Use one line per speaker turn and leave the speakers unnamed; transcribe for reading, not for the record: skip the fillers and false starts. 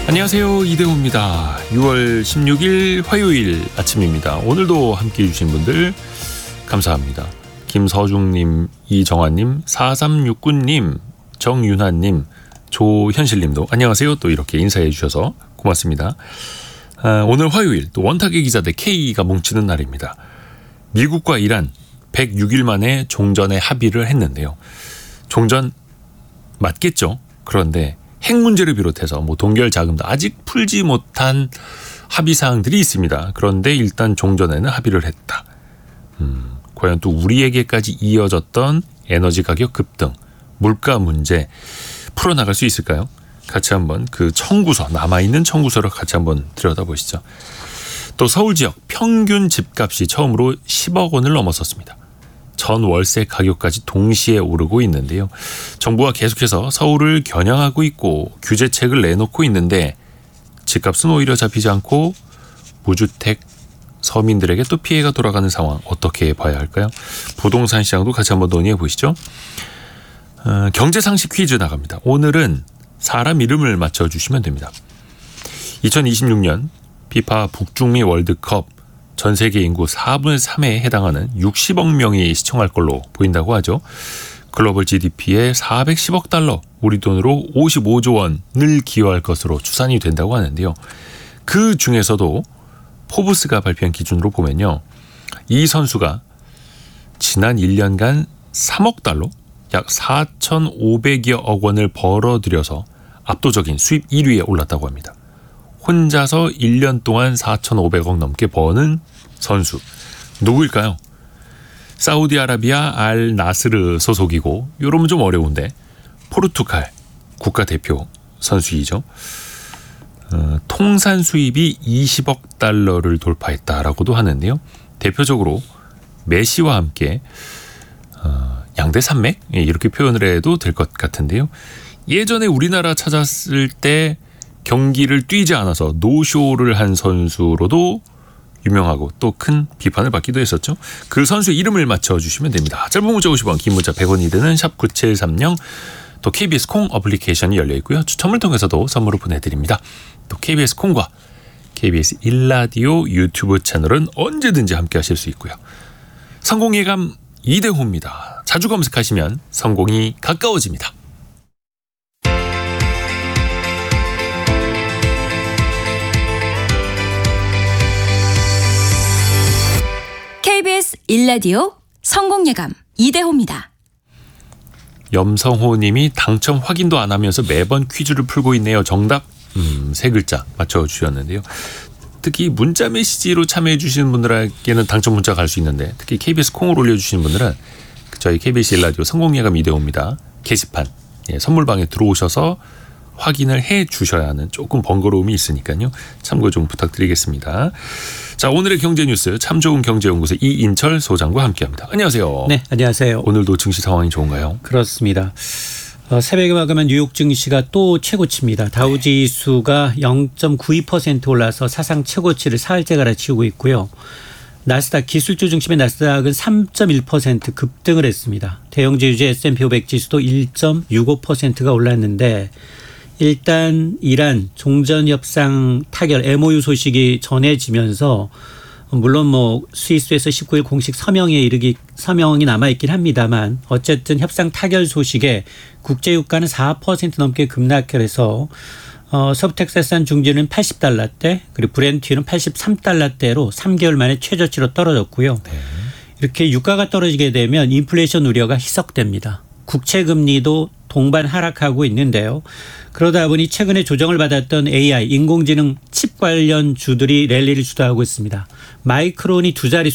안녕하세요. 이대호입니다. 6월 16일 화요일 아침입니다. 오늘도 함께해 주신 분들 감사합니다. 김서중님, 이정환님, 4369님, 정윤하님, 조현실님도 안녕하세요. 또 이렇게 인사해 주셔서 고맙습니다. 오늘 화요일 또 원탁의 기자들 K가 뭉치는 날입니다. 미국과 이란 106일 만에 종전에 합의를 했는데요. 종전 맞겠죠? 그런데 핵 문제를 비롯해서 동결 자금도 아직 풀지 못한 합의 사항들이 있습니다. 그런데 일단 종전에는 합의를 했다. 과연 또 우리에게까지 이어졌던 에너지 가격 급등, 물가 문제 풀어나갈 수 있을까요? 같이 한번 그 청구서, 남아있는 청구서를 같이 한번 들여다보시죠. 또 서울 지역 평균 집값이 처음으로 10억 원을 넘어섰습니다. 전 월세 가격까지 동시에 오르고 있는데요. 정부가 계속해서 서울을 겨냥하고 있고 규제책을 내놓고 있는데 집값은 오히려 잡히지 않고 무주택 서민들에게 또 피해가 돌아가는 상황 어떻게 봐야 할까요? 부동산 시장도 같이 한번 논의해 보시죠. 경제상식 퀴즈 나갑니다. 오늘은 사람 이름을 맞춰주시면 됩니다. 2026년 피파 북중미 월드컵 전 세계 인구 4분의 3에 해당하는 60억 명이 시청할 걸로 보인다고 하죠. 글로벌 GDP의 410억 달러, 우리 돈으로 55조 원을 기여할 것으로 추산이 된다고 하는데요. 그 중에서도 포브스가 발표한 기준으로 보면요. 이 선수가 지난 1년간 3억 달러, 약 4,500여 원을 벌어들여서 압도적인 수입 1위에 올랐다고 합니다. 혼자서 1년 동안 4,500억 넘게 버는 선수 누구일까요? 사우디아라비아 알 나스르 소속이고 이러면 좀 어려운데 포르투갈 국가대표 선수이죠. 통산 수입이 20억 달러를 돌파했다라고도 하는데요. 대표적으로 메시와 함께 양대 산맥 이렇게 표현을 해도 될 것 같은데요. 예전에 우리나라 찾았을 때 경기를 뛰지 않아서 노쇼를 한 선수로도 유명하고 또 큰 비판을 받기도 했었죠. 그 선수의 이름을 맞춰주시면 됩니다. 짧은 문자 50원, 긴 문자 100원이 되는 샵 9730, 또 KBS 콩 어플리케이션이 열려 있고요. 추첨을 통해서도 선물을 보내드립니다. 또 KBS 콩과 KBS 1라디오 유튜브 채널은 언제든지 함께 하실 수 있고요. 성공예감 이대호입니다. 자주 검색하시면 성공이 가까워집니다.
KBS 1라디오 성공예감 이대호입니다.
염성호 님이 당첨 확인도 안 하면서 매번 퀴즈를 풀고 있네요. 정답 3글자 맞춰주셨는데요. 특히 문자 메시지로 참여해 주시는 분들에게는 당첨 문자 갈 수 있는데 특히 KBS 콩을 올려주시는 분들은 저희 KBS 1라디오 성공예감 이대호입니다. 게시판 선물방에 들어오셔서 확인을 해 주셔야 하는 조금 번거로움이 있으니까요. 참고 좀 부탁드리겠습니다. 자, 오늘의 경제 뉴스 참 좋은 경제연구소 이인철 소장과 함께합니다. 안녕하세요.
네, 안녕하세요.
오늘도 증시 상황이 좋은가요?
그렇습니다. 새벽에 마감한 뉴욕 증시가 또 최고치입니다. 다우지수가 0.92% 올라서 사상 최고치를 사흘째 갈아치우고 있고요. 나스닥 기술주 중심의 나스닥은 3.1% 급등을 했습니다. 대형주주 S&P 500 지수도 1.65%가 올랐는데 일단 이란 종전협상 타결 MOU 소식이 전해지면서 물론 스위스에서 19일 공식 서명이 남아있긴 합니다만 어쨌든 협상 타결 소식에 국제유가는 4% 넘게 급락해서 서부텍사스산 중진은 80달러대 그리고 브렌트유는 83달러대로 3개월 만에 최저치로 떨어졌고요. 네. 이렇게 유가가 떨어지게 되면 인플레이션 우려가 희석됩니다. 국채금리도 동반 하락하고 있는데요. 그러다 보니 최근에 조정을 받았던 AI, 인공지능 칩 관련 주들이 랠리를 주도하고 있습니다. 마이크론이 두 자릿수